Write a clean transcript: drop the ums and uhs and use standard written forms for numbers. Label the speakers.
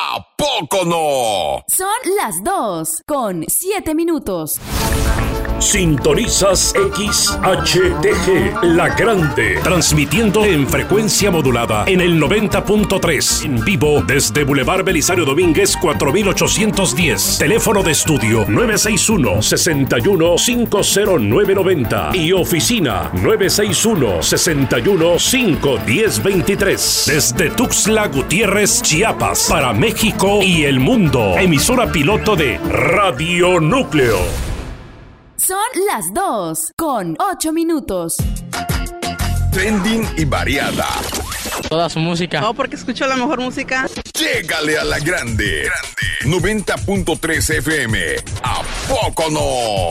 Speaker 1: ¿A poco no?
Speaker 2: Son las 2:07.
Speaker 3: Sintonizas XHTG, La Grande, transmitiendo en frecuencia modulada en el 90.3, en vivo desde Boulevard Belisario Domínguez 4810, teléfono de estudio 961-61-50990 y oficina 961-61-51023, desde Tuxtla Gutiérrez, Chiapas, para México y el mundo, emisora piloto de Radio Núcleo.
Speaker 2: Son las 2:08.
Speaker 1: Trending y variada.
Speaker 4: Toda su música.
Speaker 5: No, porque escucho la mejor música.
Speaker 1: Llégale a La Grande. 90.3 FM. ¿A poco no?